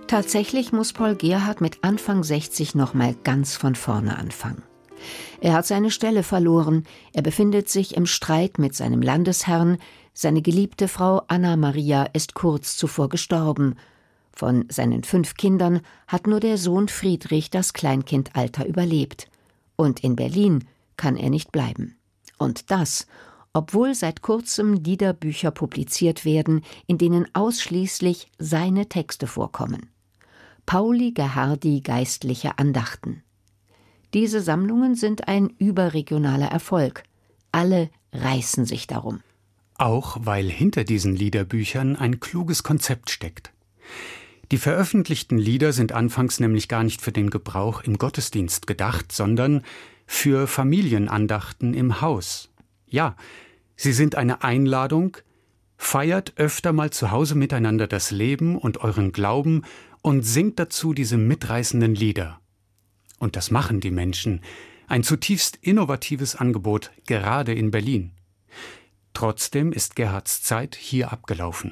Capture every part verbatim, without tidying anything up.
Tatsächlich muss Paul Gerhardt mit Anfang sechzig noch mal ganz von vorne anfangen. Er hat seine Stelle verloren, er befindet sich im Streit mit seinem Landesherrn, seine geliebte Frau Anna Maria ist kurz zuvor gestorben. Von seinen fünf Kindern hat nur der Sohn Friedrich das Kleinkindalter überlebt. Und in Berlin kann er nicht bleiben. Und das, obwohl seit kurzem Liederbücher publiziert werden, in denen ausschließlich seine Texte vorkommen. Pauli Gerhardi geistliche Andachten. Diese Sammlungen sind ein überregionaler Erfolg. Alle reißen sich darum. Auch weil hinter diesen Liederbüchern ein kluges Konzept steckt. Die veröffentlichten Lieder sind anfangs nämlich gar nicht für den Gebrauch im Gottesdienst gedacht, sondern für Familienandachten im Haus. Ja, sie sind eine Einladung, feiert öfter mal zu Hause miteinander das Leben und euren Glauben und singt dazu diese mitreißenden Lieder. Und das machen die Menschen. Ein zutiefst innovatives Angebot, gerade in Berlin. Trotzdem ist Gerhardts Zeit hier abgelaufen.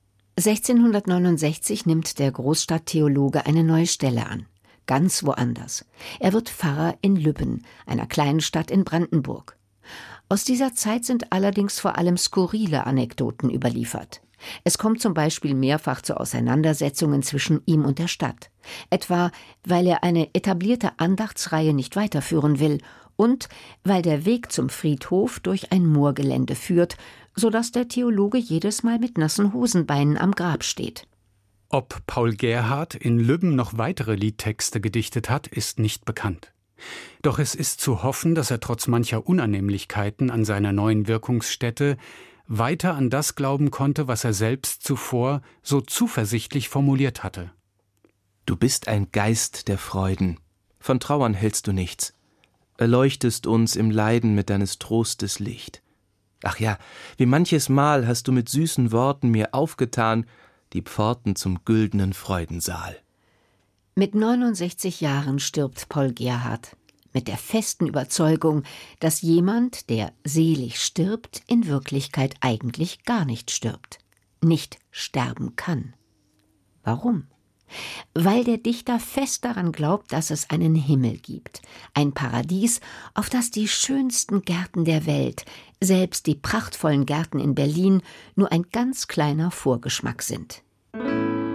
sechzehnhundertneunundsechzig nimmt der Großstadttheologe eine neue Stelle an. Ganz woanders. Er wird Pfarrer in Lübben, einer kleinen Stadt in Brandenburg. Aus dieser Zeit sind allerdings vor allem skurrile Anekdoten überliefert. Es kommt zum Beispiel mehrfach zu Auseinandersetzungen zwischen ihm und der Stadt. Etwa, weil er eine etablierte Andachtsreihe nicht weiterführen will und weil der Weg zum Friedhof durch ein Moorgelände führt, sodass der Theologe jedes Mal mit nassen Hosenbeinen am Grab steht. Ob Paul Gerhardt in Lübben noch weitere Liedtexte gedichtet hat, ist nicht bekannt. Doch es ist zu hoffen, dass er trotz mancher Unannehmlichkeiten an seiner neuen Wirkungsstätte weiter an das glauben konnte, was er selbst zuvor so zuversichtlich formuliert hatte. Du bist ein Geist der Freuden, von Trauern hältst du nichts, erleuchtest uns im Leiden mit deines Trostes Licht. Ach ja, wie manches Mal hast du mit süßen Worten mir aufgetan, die Pforten zum güldenen Freudensaal. Mit neunundsechzig Jahren stirbt Paul Gerhardt, mit der festen Überzeugung, dass jemand, der selig stirbt, in Wirklichkeit eigentlich gar nicht stirbt, nicht sterben kann. Warum? Weil der Dichter fest daran glaubt, dass es einen Himmel gibt, ein Paradies, auf das die schönsten Gärten der Welt, selbst die prachtvollen Gärten in Berlin, nur ein ganz kleiner Vorgeschmack sind.